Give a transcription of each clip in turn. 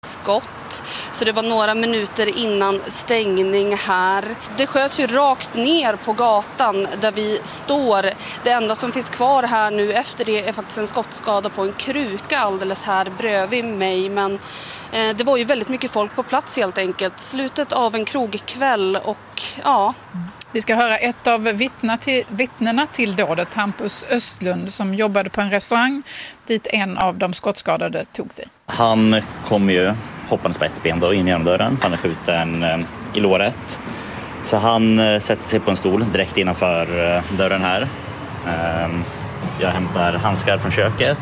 skott. Så det var några minuter innan stängning här. Det sköts ju rakt ner på gatan där vi står. Det enda som finns kvar här nu efter det är faktiskt en skottskada på en kruka alldeles här bredvid mig. Men det var ju väldigt mycket folk på plats helt enkelt. Slutet av en krogkväll och ja... Vi ska höra ett av vittnena till dådet, Hampus Östlund, som jobbade på en restaurang dit en av de skottskadade tog sig. Han kom ju hoppandes på ett ben då in genom dörren. Han är skjuten i låret. Så han sätter sig på en stol direkt innanför dörren här. Jag hämtar handskar från köket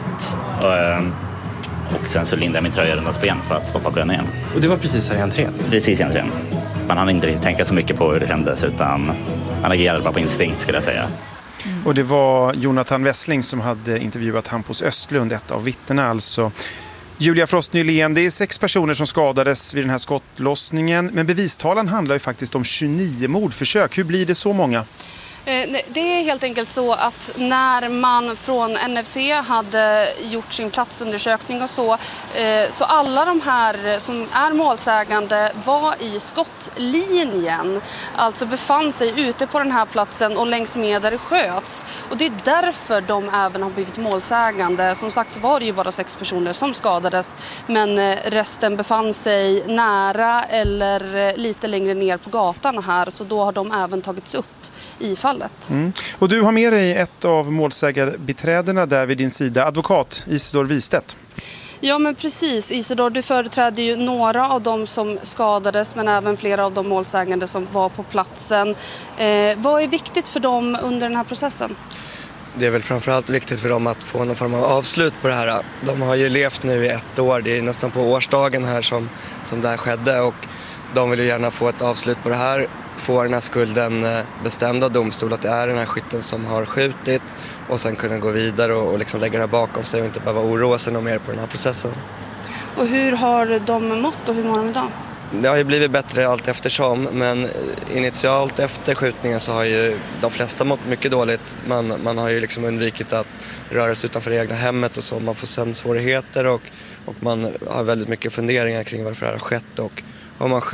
och sen så lindar jag min tröja runt hans ben för att stoppa blödningen. Och det var precis här i entrén? Precis i entrén. Man hann inte riktigt tänka så mycket på hur det kändes utan han agerade bara på instinkt skulle jag säga. Och det var Jonathan Wessling som hade intervjuat Hampus Östlund, ett av vittnena alltså. Julia Frost Nylén, det är 6 personer som skadades vid den här skottlossningen. Men bevistalan handlar ju faktiskt om 29 mordförsök. Hur blir det så många? Det är helt enkelt så att när man från NFC hade gjort sin platsundersökning och så alla de här som är målsägande var i skottlinjen. Alltså befann sig ute på den här platsen och längs med där det sköts. Och det är därför de även har blivit målsägande. Som sagt så var det ju bara 6 personer som skadades. Men resten befann sig nära eller lite längre ner på gatan här. Så då har de även tagits upp i fallet. Och du har med dig ett av målsägarbiträdena där vid din sida, advokat Isidor Wistedt. Ja men precis, Isidor, du företräder ju några av dem som skadades men även flera av de målsägande som var på platsen. Vad är viktigt för dem under den här processen? Det är väl framförallt viktigt för dem att få någon form av avslut på det här. De har ju levt nu i 1 år, det är nästan på årsdagen här som det här skedde och de vill ju gärna få ett avslut på det här. Få den här skulden bestämd av domstol att det är den här skytten som har skjutit och sen kunna gå vidare och liksom lägga det här bakom sig och inte behöva oroa sig något mer på den här processen. Och hur har de mått och hur mår de idag? Det har ju blivit bättre allt eftersom men initialt efter skjutningen så har ju de flesta mått mycket dåligt. Man har ju liksom undvikit att röra sig utanför det egna hemmet och så. Man får sömnsvårigheter och man har väldigt mycket funderingar kring varför det har skett och om man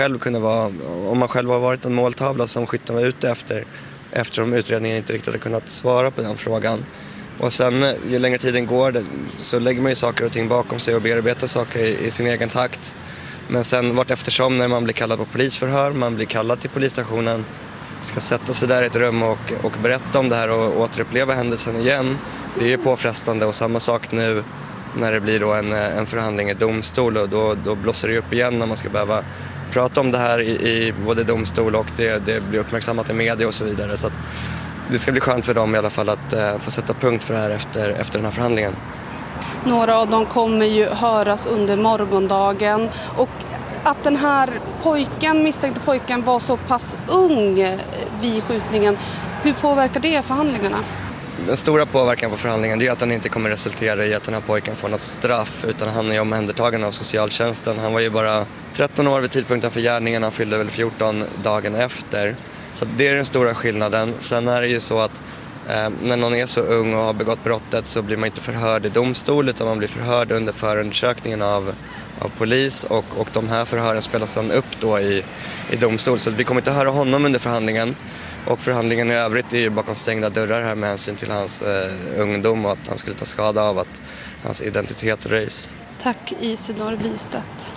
själv har varit en måltavla som skytten var ute efter eftersom utredningen inte riktigt hade kunnat svara på den frågan. Och sen ju längre tiden går så lägger man ju saker och ting bakom sig och bearbetar saker i sin egen takt. Men sen vart eftersom när man blir kallad på polisförhör, man blir kallad till polisstationen, ska sätta sig där i ett rum och berätta om det här och återuppleva händelsen igen. Det är påfrestande och samma sak nu när det blir då en förhandling i domstol och då blåser det upp igen när man ska behöva prata om det här i både domstol och det blir uppmärksammat i media och så vidare. Så att det ska bli skönt för dem i alla fall att få sätta punkt för det här efter den här förhandlingen. Några av dem kommer ju höras under morgondagen och att den här misstänkte pojken var så pass ung vid skjutningen, hur påverkar det förhandlingarna? Den stora påverkan på förhandlingen är att den inte kommer resultera i att den här pojken får något straff utan han är omhändertagen av socialtjänsten. Han var ju bara 13 år vid tidpunkten för gärningen, han fyllde väl 14 dagen efter. Så det är den stora skillnaden. Sen är det ju så att när någon är så ung och har begått brottet så blir man inte förhörd i domstol utan man blir förhörd under förundersökningen av polis och de här förhören spelas sedan upp då i domstol. Så vi kommer inte höra honom under förhandlingen. Och förhandlingen i övrigt är ju bakom stängda dörrar här med hänsyn till hans ungdom och att han skulle ta skada av att hans identitet röjs. Tack Isidor Wistedt.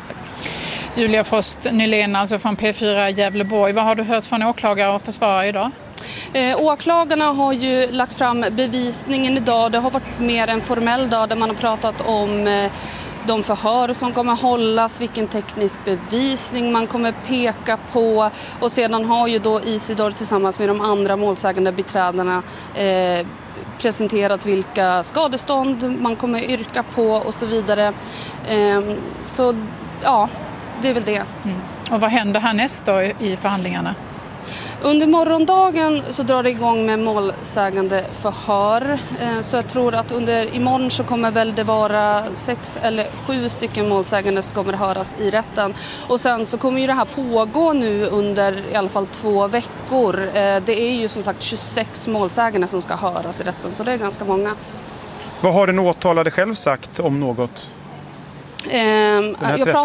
Julia Frost Nylén alltså från P4 Gävleborg. Vad har du hört från åklagare och försvarare idag? Åklagarna har ju lagt fram bevisningen idag. Det har varit mer en formell dag där man har pratat om de förhör som kommer hållas, vilken teknisk bevisning man kommer peka på och sedan har ju då Isidor tillsammans med de andra målsägande biträdena presenterat vilka skadestånd man kommer yrka på och så vidare. Så ja, det är väl det. Och vad händer härnäst då i förhandlingarna? Under morgondagen så drar det igång med målsägande förhör. Så jag tror att imorgon så kommer väl det vara 6 eller 7 stycken målsägande som kommer höras i rätten. Och sen så kommer ju det här pågå nu under i alla fall 2 veckor. Det är ju som sagt 26 målsägande som ska höras i rätten så det är ganska många. Vad har den åtalade själv sagt om något? Jag